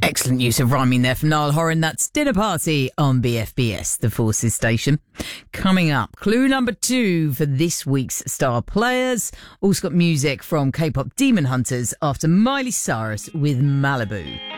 Excellent use of rhyming there from Niall Horan. That's Dinner Party on BFBS, the Forces station. Coming up, clue number 2 for this week's Star Players. Also got music from K-pop Demon Hunters after Miley Cyrus with Malibu.